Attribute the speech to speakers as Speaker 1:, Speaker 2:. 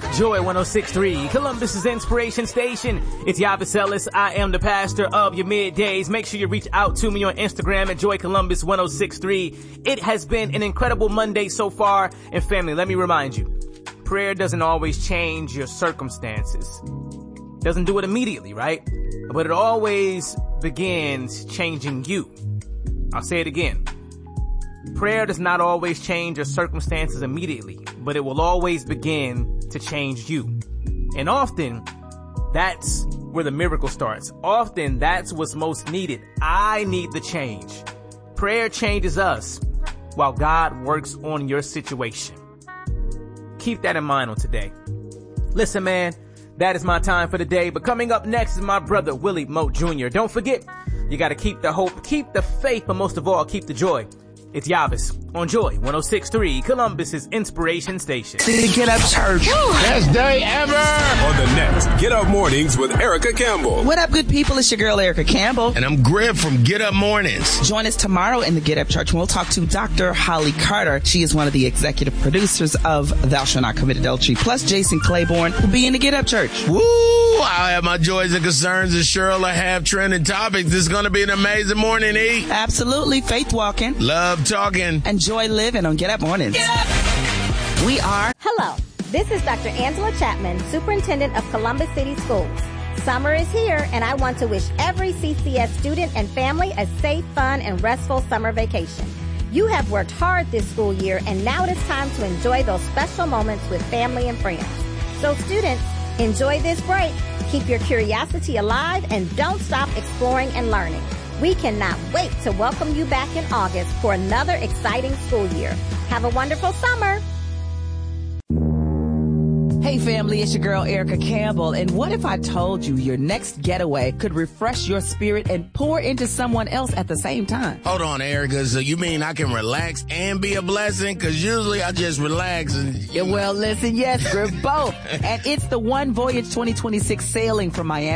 Speaker 1: Joy 106.3, Columbus's inspiration station. It's Yavis Ellis. I am the pastor of your middays. Make sure you reach out to me on Instagram at Joy Columbus 106.3. It has been an incredible Monday so far. And family, let me remind you, prayer doesn't always change your circumstances. Doesn't do it immediately, right? But it always begins changing you. I'll say it again. Prayer does not always change your circumstances immediately, but it will always begin to change you. And often, that's where the miracle starts. Often, that's what's most needed. I need the change. Prayer changes us while God works on your situation. Keep that in mind on today. Listen, man, that is my time for the day. But coming up next is my brother, Willie Moat Jr. Don't forget, you got to keep the hope, keep the faith, but most of all, keep the joy. It's Yavis on Joy 106.3, Columbus's inspiration station.
Speaker 2: Get Up Church.
Speaker 3: Best day ever.
Speaker 4: On the next Get Up Mornings with Erica Campbell.
Speaker 2: What up, good people? It's your girl, Erica Campbell.
Speaker 3: And I'm Griff from Get Up Mornings.
Speaker 2: Join us tomorrow in the Get Up Church. We'll talk to Dr. Holly Carter. She is one of the executive producers of Thou Shalt Not Commit Adultery. Plus, Jason Claiborne will be in the Get Up Church.
Speaker 3: Woo! I'll have my joys and concerns, and Cheryl will have trending topics. This is going to be an amazing morning, E.
Speaker 2: Absolutely. Faith walking.
Speaker 3: Love talking.
Speaker 2: And joy living on Get Up Mornings. Get up. We are.
Speaker 5: Hello. This is Dr. Angela Chapman, Superintendent of Columbus City Schools. Summer is here, and I want to wish every CCS student and family a safe, fun, and restful summer vacation. You have worked hard this school year, and now it is time to enjoy those special moments with family and friends. So students, enjoy this break. Keep your curiosity alive, and don't stop exploring and learning. We cannot wait to welcome you back in August for another exciting school year. Have a wonderful summer.
Speaker 2: Hey family, it's your girl Erica Campbell, and what if I told you your next getaway could refresh your spirit and pour into someone else at the same time?
Speaker 3: Hold on, Erica. So you mean I can relax and be a blessing? Because usually I just relax and...
Speaker 2: Yeah, well, listen, yes, we're both. And it's the One Voyage 2026 sailing from Miami